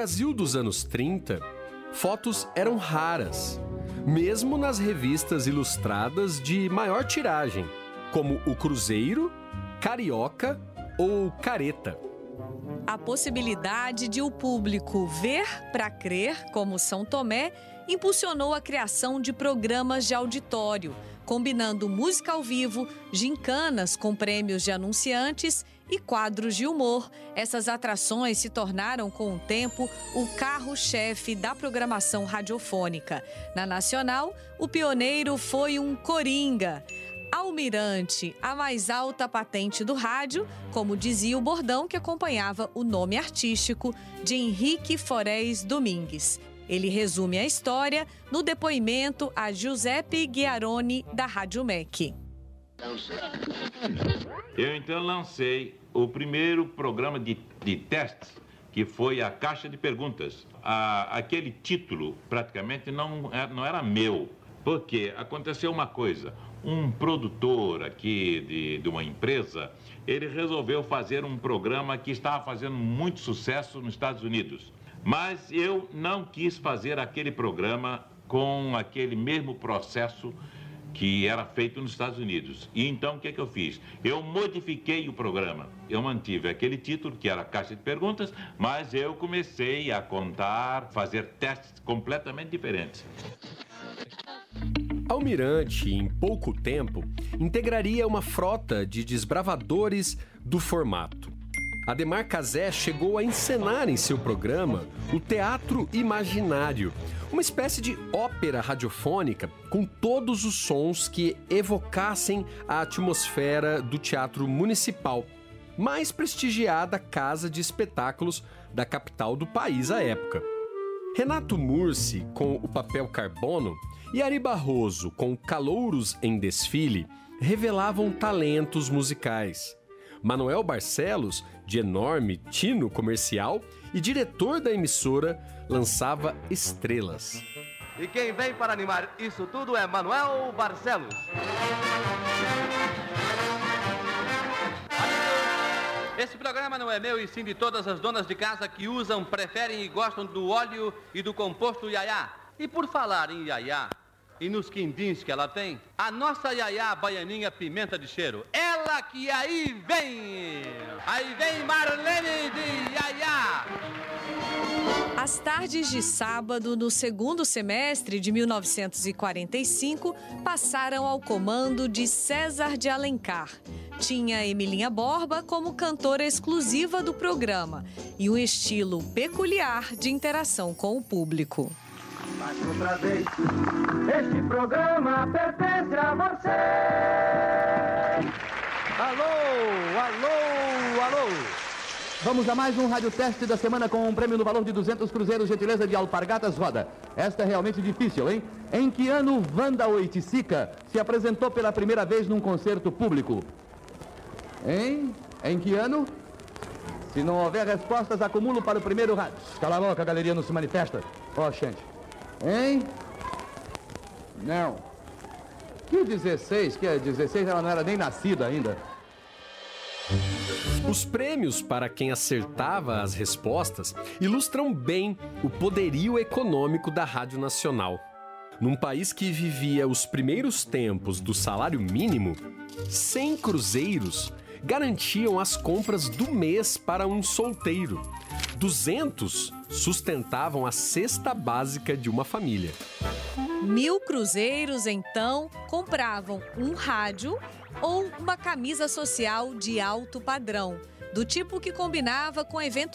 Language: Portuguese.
Brasil dos anos 30, fotos eram raras, mesmo nas revistas ilustradas de maior tiragem, como o Cruzeiro, Carioca ou Careta. A possibilidade de o público ver para crer, como São Tomé, impulsionou a criação de programas de auditório, combinando música ao vivo, gincanas com prêmios de anunciantes e quadros de humor. Essas atrações se tornaram, com o tempo, o carro-chefe da programação radiofônica. Na Nacional, o pioneiro foi um coringa. Almirante, a mais alta patente do rádio, como dizia o bordão que acompanhava o nome artístico de Henrique Forés Domingues. Ele resume a história no depoimento a Giuseppe Ghiaroni, da Rádio MEC. Eu então lancei o primeiro programa de testes, que foi a Caixa de Perguntas. Aquele título praticamente não era meu, porque aconteceu uma coisa. Um produtor aqui de uma empresa, ele resolveu fazer um programa que estava fazendo muito sucesso nos Estados Unidos. Mas eu não quis fazer aquele programa com aquele mesmo processo que era feito nos Estados Unidos. E então o que eu fiz? Eu modifiquei o programa. Eu mantive aquele título, que era Caixa de Perguntas, mas eu comecei a contar, fazer testes completamente diferentes. Almirante, em pouco tempo, integraria uma frota de desbravadores do formato. Ademar Cazé chegou a encenar em seu programa o Teatro Imaginário, uma espécie de ópera radiofônica com todos os sons que evocassem a atmosfera do Teatro Municipal, mais prestigiada casa de espetáculos da capital do país à época. Renato Mursi, com o papel Carbono, e Ari Barroso, com Calouros em Desfile, revelavam talentos musicais. Manuel Barcelos, de enorme tino comercial e diretor da emissora, lançava estrelas. E quem vem para animar isso tudo é Manuel Barcelos. Esse programa não é meu e sim de todas as donas de casa que usam, preferem e gostam do óleo e do composto Iaiá. E por falar em Iaiá e nos quindins que ela tem, a nossa Iaiá baianinha pimenta de cheiro, ela que aí vem Marlene de Iaiá. As tardes de sábado, no segundo semestre de 1945, passaram ao comando de César de Alencar. Tinha Emilinha Borba como cantora exclusiva do programa e um estilo peculiar de interação com o público. Mais outra vez, este programa pertence a você. Alô, alô, alô. Vamos a mais um radioteste da semana com um prêmio no valor de 200 cruzeiros, gentileza de Alpargatas Roda. Esta é realmente difícil, hein? Em que ano Wanda Oiticica se apresentou pela primeira vez num concerto público? Hein? Em que ano? Se não houver respostas, acumulo para o primeiro rádio. Cala a boca, a galeria não se manifesta. Ó, gente. Hein? Não. Que 16? Que é 16? Ela não era nem nascida ainda. Os prêmios para quem acertava as respostas ilustram bem o poderio econômico da Rádio Nacional. Num país que vivia os primeiros tempos do salário mínimo, 100 cruzeiros garantiam as compras do mês para um solteiro. 200 sustentavam a cesta básica de uma família. 1000 cruzeiros, então, compravam um rádio ou uma camisa social de alto padrão, do tipo que combinava com eventos